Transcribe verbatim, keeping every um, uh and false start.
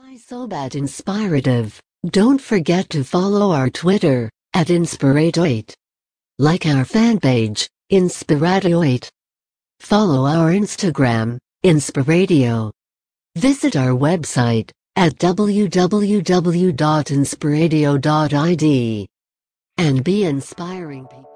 Hi Sobat Inspirative. Don't forget to follow our Twitter, at Inspiratoit. Like our fan page, Inspiratoit. Follow our Instagram, Inspiratio. Visit our website, at w w w dot inspiratio dot i d. And be inspiring people.